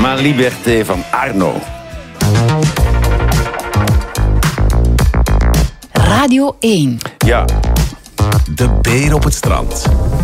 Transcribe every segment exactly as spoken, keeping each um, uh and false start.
Ma Liberté van Arno. Radio één. Ja. De beer op het strand.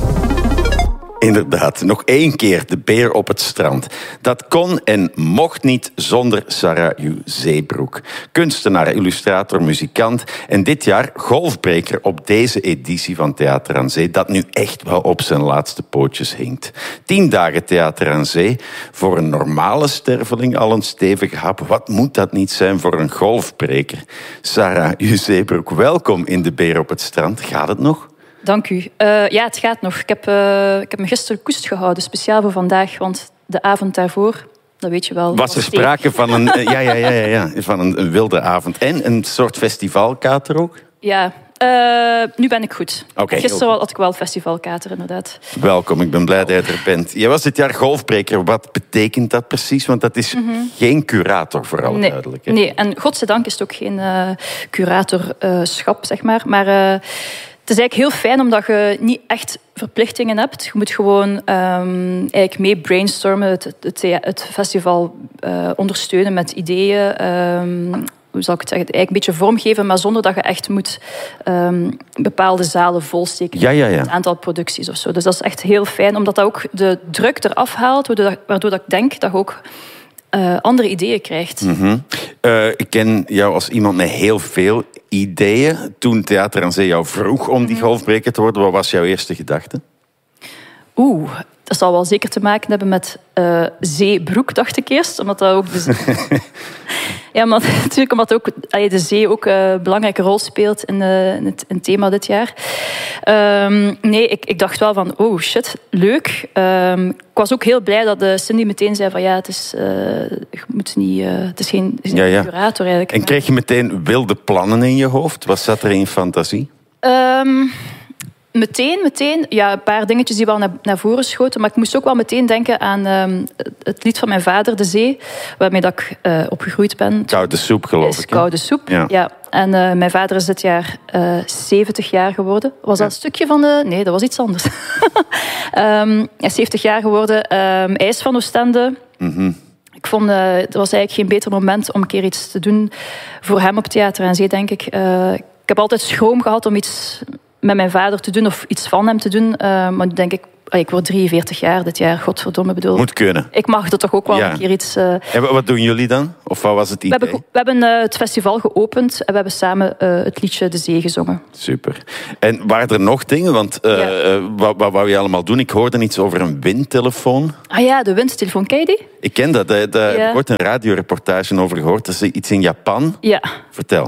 Inderdaad, nog één keer de beer op het strand. Dat kon en mocht niet zonder Sarah Hu Zeebroek. Kunstenaar, illustrator, muzikant en dit jaar golfbreker op deze editie van Theater aan Zee, dat nu echt wel op zijn laatste pootjes hinkt. Tien dagen Theater aan Zee, voor een normale sterveling al een stevige hap. Wat moet dat niet zijn voor een golfbreker? Sarah Hu Zeebroek, welkom in de beer op het strand. Gaat het nog? Dank u. Uh, ja, het gaat nog. Ik heb, uh, ik heb me gisteren koest gehouden, speciaal voor vandaag. Want de avond daarvoor, dat weet je wel... Was er sprake van een, ja, ja, ja, ja, ja, van een, een wilde avond. En een soort festivalkater ook? Ja, uh, nu ben ik goed. Okay, gisteren had ik wel festivalkater, inderdaad. Welkom, ik ben blij dat je er bent. Je was dit jaar golfbreker. Wat betekent dat precies? Want dat is mm-hmm. geen curator, voor alle nee, duidelijkheid. Nee, en godzijdank is het ook geen uh, curatorschap, zeg maar. Maar... Uh, Het is eigenlijk heel fijn omdat je niet echt verplichtingen hebt. Je moet gewoon um, eigenlijk mee brainstormen, het, het, het festival uh, ondersteunen met ideeën. Um, hoe zal ik het zeggen? Eigenlijk een beetje vormgeven, maar zonder dat je echt moet um, bepaalde zalen volsteken. Ja, ja, ja. Het aantal producties of zo. Dus dat is echt heel fijn, omdat dat ook de druk eraf haalt, waardoor, waardoor dat ik denk dat je ook uh, andere ideeën krijgt. Mm-hmm. Uh, ik ken jou als iemand met heel veel ideeën. Toen Theater aan Zee jou vroeg om die golfbreker te worden, wat was jouw eerste gedachte? Oeh, dat zal wel zeker te maken hebben met uh, zeebroek, dacht ik eerst. Omdat dat ook... De... ja, maar natuurlijk omdat ook, allee, de zee ook uh, een belangrijke rol speelt in, uh, in, het, in het thema dit jaar. Um, nee, ik, ik dacht wel van, oh shit, leuk. Um, ik was ook heel blij dat de Cindy meteen zei van, ja, het is, uh, je moet niet, uh, het is geen, het is ja, ja. geen curator eigenlijk. En kreeg je meteen wilde plannen in je hoofd? Wat zat er in je fantasie? Um, Meteen, meteen. Ja, een paar dingetjes die wel naar, naar voren schoten. Maar ik moest ook wel meteen denken aan um, het lied van mijn vader, De Zee. Waarmee dat ik uh, opgegroeid ben. Koude soep, geloof ik. Koude soep, ja. ja. En uh, mijn vader is dit jaar uh, zeventig jaar geworden. Was dat ja. een stukje van de... Nee, dat was iets anders. um, hij is zeventig jaar geworden. Um, hij is van Oostende. Mm-hmm. Ik vond, uh, het was eigenlijk geen beter moment om een keer iets te doen voor hem op Theater aan Zee, denk ik. Uh, ik heb altijd schroom gehad om iets met mijn vader te doen of iets van hem te doen. Uh, maar nu denk ik, ik word drieënveertig jaar dit jaar, godverdomme bedoel. Moet kunnen. Ik mag er toch ook wel ja. een keer iets... Uh... En wat doen jullie dan? Of wat was het idee? We hebben, we hebben uh, het festival geopend en we hebben samen uh, het liedje De Zee gezongen. Super. En waren er nog dingen? Want uh, ja. uh, wat, wat wou je allemaal doen? Ik hoorde iets over een windtelefoon. Ah ja, de windtelefoon. Ken je die? Ik ken dat. Daar ja. heb ik ooit een radioreportage over gehoord. Dat is iets in Japan. Ja. Vertel.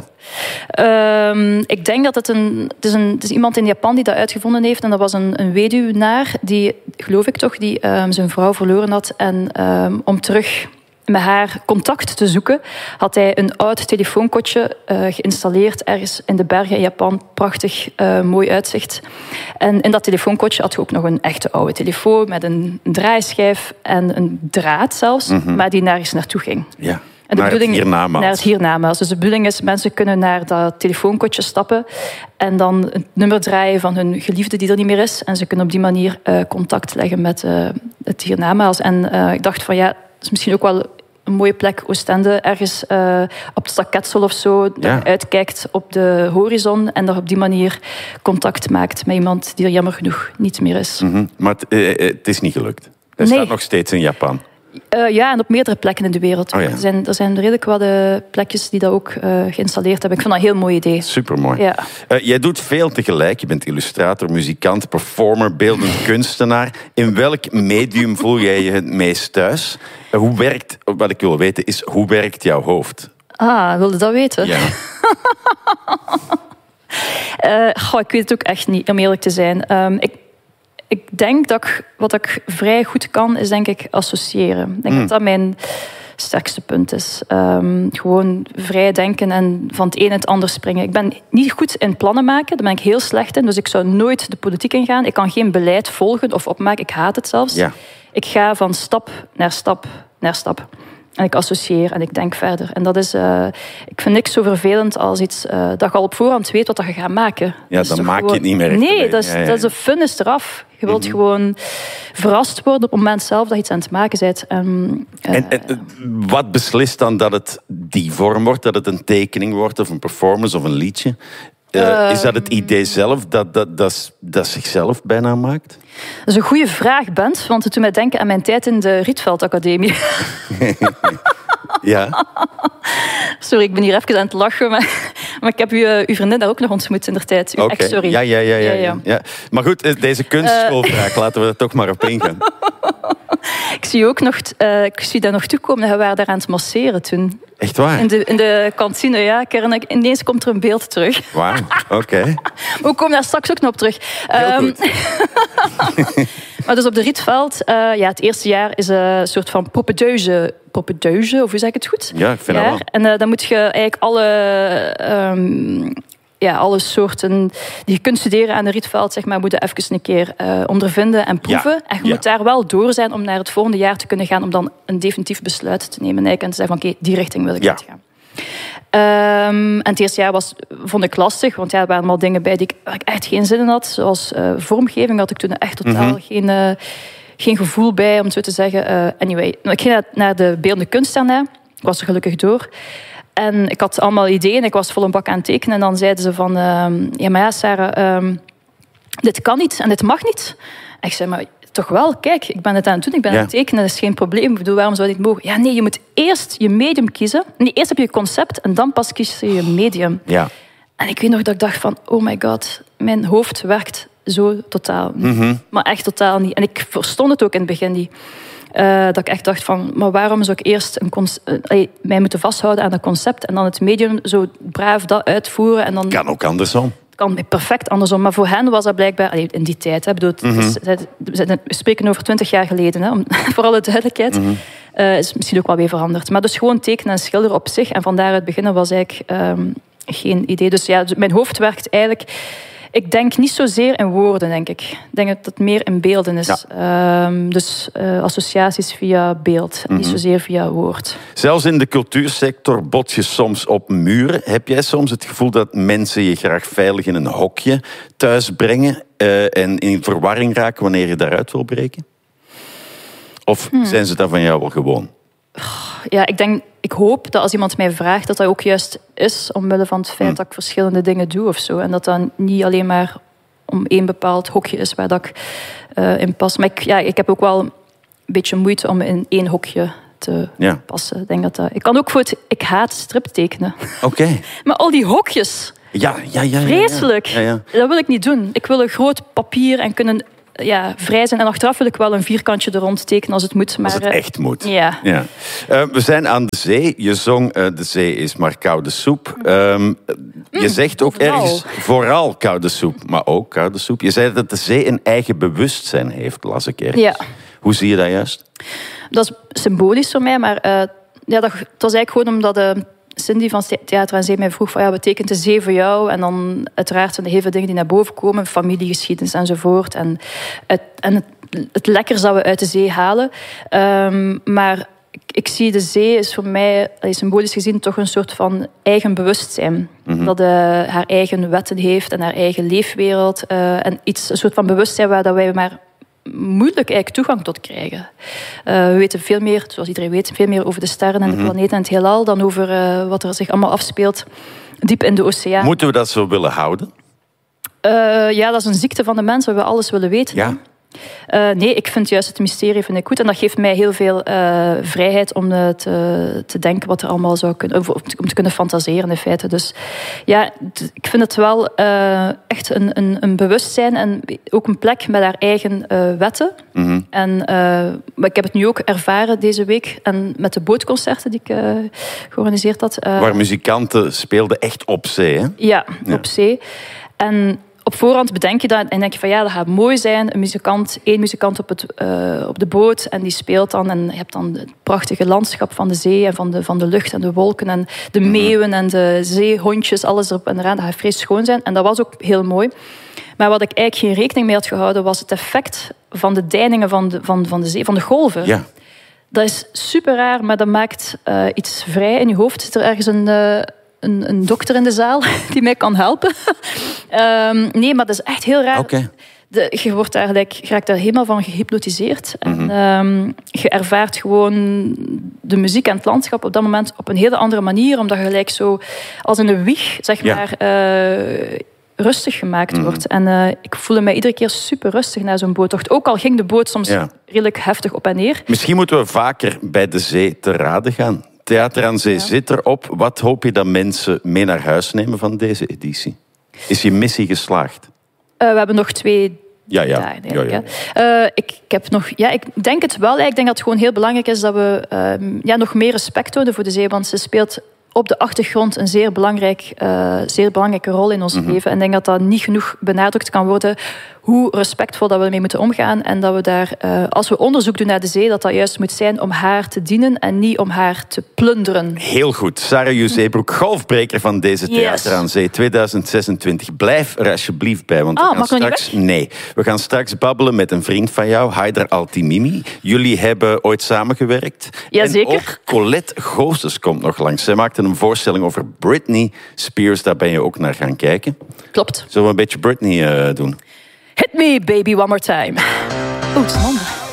Um, ik denk dat het een het, is een... het is iemand in Japan die dat uitgevonden heeft. En dat was een, een weduwnaar die, geloof ik toch, die um, zijn vrouw verloren had. En um, om terug met haar contact te zoeken, had hij een oud telefoonkotje uh, geïnstalleerd ergens in de bergen in Japan. Prachtig, uh, mooi uitzicht. En in dat telefoonkotje had je ook nog een echte oude telefoon met een draaischijf en een draad zelfs, mm-hmm. maar die nergens naartoe ging. Ja. En de naar, het hiernamaals. naar het hiernamaals. Dus de bedoeling is, mensen kunnen naar dat telefoonkotje stappen en dan het nummer draaien van hun geliefde die er niet meer is. En ze kunnen op die manier uh, contact leggen met uh, het hiernamaals. En uh, ik dacht van ja, dat is misschien ook wel een mooie plek, Oostende, ergens uh, op het Staketsel of zo, dat ja. je uitkijkt op de horizon en dat op die manier contact maakt met iemand die er jammer genoeg niet meer is. Mm-hmm. Maar het, uh, het is niet gelukt. Het nee. staat nog steeds in Japan. Uh, ja, en op meerdere plekken in de wereld. Oh ja. er, zijn, er zijn redelijk wat uh, plekjes die dat ook uh, geïnstalleerd hebben. Ik vind dat een heel mooi idee. Supermooi. Ja. Uh, jij doet veel tegelijk. Je bent illustrator, muzikant, performer, beeldend kunstenaar. In welk medium voel jij je het meest thuis? Uh, hoe werkt, wat ik wil weten is, hoe werkt jouw hoofd? Ah, wilde dat weten? Ja. uh, goh, ik weet het ook echt niet, om eerlijk te zijn. Um, ik Ik denk dat ik, wat ik vrij goed kan, is denk ik associëren. Ik denk mm. dat dat mijn sterkste punt is. Um, gewoon vrij denken en van het een in het ander springen. Ik ben niet goed in plannen maken, daar ben ik heel slecht in. Dus ik zou nooit de politiek ingaan. Ik kan geen beleid volgen of opmaken. Ik haat het zelfs. Ja. Ik ga van stap naar stap naar stap. En ik associeer en ik denk verder. En dat is, uh, ik vind niks zo vervelend als iets uh, dat je al op voorhand weet wat je gaat maken. Ja, dan maak gewoon... je het niet meer echt. Nee, dat is, ja, ja. dat is de fun is eraf. Je wilt mm-hmm. gewoon verrast worden op het moment zelf dat je iets aan het maken bent. Um, uh, en, en wat beslist dan dat het die vorm wordt? Dat het een tekening wordt of een performance of een liedje? Uh, uh, is dat het idee zelf dat, dat, dat, dat zichzelf bijna maakt? Dat is een goede vraag, Bent. Want het doet mij denken aan mijn tijd in de Rietveld Academie. Ja. Sorry, ik ben hier even aan het lachen. Maar, maar ik heb u, uh, uw vriendin daar ook nog ontmoet in der tijd. Uw okay. ex, sorry. Ja, ja, ja, ja, ja. ja. ja. Maar goed, deze kunstschoolvraag, uh, laten we er toch maar op ingaan. Ik zie ook nog, uh, ik zie dat nog toekomen. We waren daar aan het masseren toen. Echt waar? In de, in de kantine, ja. Kern, ineens komt er een beeld terug. Wauw, oké. Okay. We komen daar straks ook nog op terug. Heel um, goed. Maar dus op de Rietveld, uh, ja, het eerste jaar is een soort van propedeuse. Propedeuse, of hoe zeg ik het goed? Ja, ik vind dat wel. En uh, dan moet je eigenlijk alle... Um, Ja, alle soorten die je kunt studeren aan de Rietveld, zeg maar, moeten even een keer uh, ondervinden en proeven. Ja, en je ja. moet daar wel door zijn om naar het volgende jaar te kunnen gaan, om dan een definitief besluit te nemen. En te zeggen van, oké, okay, die richting wil ik ja. uitgaan. Um, en het eerste jaar was, vond ik lastig, want ja, er waren allemaal dingen bij die ik, waar ik echt geen zin in had. Zoals uh, vormgeving had ik toen echt totaal mm-hmm. geen, uh, geen gevoel bij, om het zo te zeggen. Uh, anyway, ik ging naar de beeldende kunst daarna. Ik was er gelukkig door. En ik had allemaal ideeën, ik was vol een bak aan het tekenen. En dan zeiden ze van, uh, ja maar ja Sarah, um, dit kan niet en dit mag niet. En ik zei, maar toch wel, kijk, ik ben het aan het doen, ik ben ja. aan het tekenen, dat is geen probleem. Ik bedoel, waarom zou dit mogen? Ja nee, je moet eerst je medium kiezen. Nee, eerst heb je je concept en dan pas kies je je medium. Ja. En ik weet nog dat ik dacht van, oh my god, mijn hoofd werkt zo totaal niet. Mm-hmm. Maar echt totaal niet. En ik verstond het ook in het begin niet. Uh, dat ik echt dacht van, maar waarom zou ik eerst een concept, uh, mij moeten vasthouden aan dat concept en dan het medium zo braaf dat uitvoeren. En dan... Kan ook andersom. Het kan perfect andersom. Maar voor hen was dat blijkbaar, allee, in die tijd, hè, bedoel, mm-hmm. is, we spreken over twintig jaar geleden, hè, om, voor alle duidelijkheid. Mm-hmm. Uh, is misschien ook wel weer veranderd. Maar dus gewoon tekenen en schilderen op zich en van daaruit beginnen was eigenlijk um, geen idee. Dus ja, mijn hoofd werkt eigenlijk... Ik denk niet zozeer in woorden, denk ik. Ik denk dat het meer in beelden is. Ja. Um, dus uh, associaties via beeld, mm-hmm. niet zozeer via woord. Zelfs in de cultuursector bot je soms op muren. Heb jij soms het gevoel dat mensen je graag veilig in een hokje thuis brengen uh, en in verwarring raken wanneer je daaruit wil breken? Of hmm. zijn ze dat van jou wel gewoon? Ja, ik denk, ik hoop dat als iemand mij vraagt, dat dat ook juist is omwille van het feit mm. dat ik verschillende dingen doe of zo. En dat dat niet alleen maar om één bepaald hokje is waar dat ik uh, in pas. Maar ik, ja, ik heb ook wel een beetje moeite om in één hokje te ja. passen. Ik denk dat dat... Ik kan ook voor het... Ik haat striptekenen. Oké. Okay. Maar al die hokjes. Ja, ja, ja. Vreselijk. Ja, ja. Dat wil ik niet doen. Ik wil een groot papier en kunnen... Ja, vrij zijn. En achteraf wil ik wel een vierkantje er rond tekenen als het moet. Maar, als het echt moet. Ja. ja. Uh, we zijn aan de zee. Je zong uh, de zee is maar koude soep. Um, je mm, zegt ook vooral. ergens vooral koude soep, maar ook koude soep. Je zei dat de zee een eigen bewustzijn heeft, las ik ergens. Ja. Hoe zie je dat juist? Dat is symbolisch voor mij, maar uh, ja, dat, dat was eigenlijk gewoon omdat... Uh, Cindy van Theater aan Zee mij vroeg van, ja, wat betekent de zee voor jou? En dan uiteraard zijn er heel veel dingen die naar boven komen, familiegeschiedenis enzovoort. En het, en het, het lekkers dat we uit de zee halen. Um, maar ik, ik zie de zee is voor mij, symbolisch gezien, toch een soort van eigen bewustzijn. Mm-hmm. Dat uh, haar eigen wetten heeft en haar eigen leefwereld. Uh, en iets, een soort van bewustzijn waar dat wij maar moeilijk eigenlijk toegang tot krijgen. Uh, we weten veel meer, zoals iedereen weet, veel meer over de sterren en de mm-hmm. planeten en het heelal dan over uh, wat er zich allemaal afspeelt diep in de oceaan. Moeten we dat zo willen houden? Uh, ja, dat is een ziekte van de mens, waar we alles willen weten. Ja. Uh, nee, ik vind juist het mysterie vind ik goed. En dat geeft mij heel veel uh, vrijheid om uh, te, te denken wat er allemaal zou kunnen... Of om te kunnen fantaseren in feite. Dus ja, t- ik vind het wel uh, echt een, een, een bewustzijn en ook een plek met haar eigen uh, wetten. Mm-hmm. En uh, maar ik heb het nu ook ervaren deze week en met de bootconcerten die ik uh, georganiseerd had. Uh, Waar muzikanten speelden echt op zee, hè? Ja, ja. op zee. En op voorhand bedenk je dat en denk je van ja, dat gaat mooi zijn. Een muzikant, één muzikant op, het, uh, op de boot en die speelt dan. En je hebt dan het prachtige landschap van de zee en van de, van de lucht en de wolken en de meeuwen en de zeehondjes, alles erop en eraan. Dat gaat vreselijk schoon zijn. En dat was ook heel mooi. Maar wat ik eigenlijk geen rekening mee had gehouden, was het effect van de deiningen van de, van, van de zee, van de golven. Ja. Dat is super raar, maar dat maakt uh, iets vrij in je hoofd. Zit er ergens een, uh, een, een dokter in de zaal die mij kan helpen? um, nee, maar dat is echt heel raar. Okay. De, je wordt eigenlijk, je raakt daar helemaal van gehypnotiseerd. Mm-hmm. En um, je ervaart gewoon de muziek en het landschap op dat moment op een hele andere manier. Omdat je gelijk zo als in een wieg, zeg ja. maar, uh, rustig gemaakt mm-hmm. wordt. En uh, ik voelde mij iedere keer super rustig na zo'n boottocht. Ook al ging de boot soms ja. redelijk heftig op en neer. Misschien moeten we vaker bij de zee te raden gaan. Theater aan Zee ja. zit erop. Wat hoop je dat mensen mee naar huis nemen van deze editie? Is je missie geslaagd? Uh, we hebben nog twee ja, ja. dagen. Eigenlijk, ja, ja. Uh, ik, ik, heb nog, ja, ik denk het wel. Ik denk dat het gewoon heel belangrijk is dat we uh, ja, nog meer respect tonen voor de zee. Want ze speelt op de achtergrond een zeer, belangrijk, uh, zeer belangrijke rol in ons mm-hmm. leven. En ik denk dat dat niet genoeg benadrukt kan worden hoe respectvol dat we ermee moeten omgaan. En dat we daar, uh, als we onderzoek doen naar de zee, dat dat juist moet zijn om haar te dienen en niet om haar te plunderen. Heel goed. Sarah Zeebroek, golfbreker van deze Theater aan Zee tweeduizend zesentwintig. Blijf er alsjeblieft bij, want ah, we gaan straks... Nee, we gaan straks babbelen met een vriend van jou, Haidar Altimimi. Jullie hebben ooit samengewerkt. Jazeker. En ook Colette Goossens komt nog langs. Zij maakte een voorstelling over Britney Spears. Daar ben je ook naar gaan kijken. Klopt. Zullen we een beetje Britney uh, doen? Hit me, baby, one more time. Oeh, het is handig.